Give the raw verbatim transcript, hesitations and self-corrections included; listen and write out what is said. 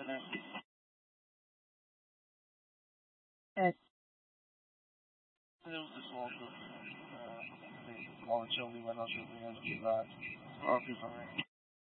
Yes. And it was a small group. Uh, they voluntarily went out there and did that. R P for me.